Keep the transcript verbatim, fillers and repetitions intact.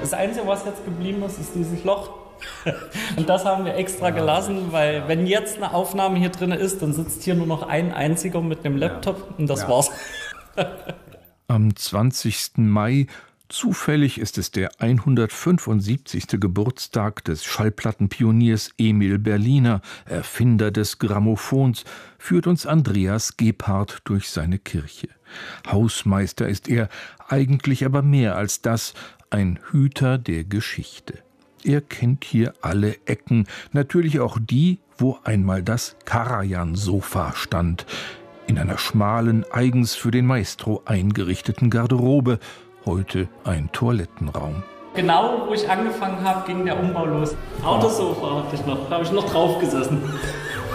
Das Einzige, was jetzt geblieben ist, ist dieses Loch. Und das haben wir extra gelassen, weil wenn jetzt eine Aufnahme hier drin ist, dann sitzt hier nur noch ein einziger mit dem Laptop und das ja. war's. Am zwanzigsten Mai, zufällig ist es der hundertfünfundsiebzigste Geburtstag des Schallplattenpioniers Emil Berliner, Erfinder des Grammophons, führt uns Andreas Gebhardt durch seine Kirche. Hausmeister ist er, eigentlich aber mehr als das, ein Hüter der Geschichte. Er kennt hier alle Ecken, natürlich auch die, wo einmal das Karajan-Sofa stand, in einer schmalen, eigens für den Maestro eingerichteten Garderobe, heute ein Toilettenraum. Genau, wo ich angefangen habe, ging der Umbau los. Autosofa hatte ich noch, da habe ich noch drauf gesessen.